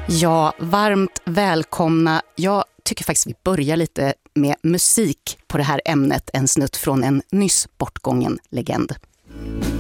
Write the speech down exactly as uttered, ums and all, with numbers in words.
Ja, varmt välkomna. Jag tycker faktiskt vi börjar lite med musik på det här ämnet. En snutt från en nyss bortgången legend.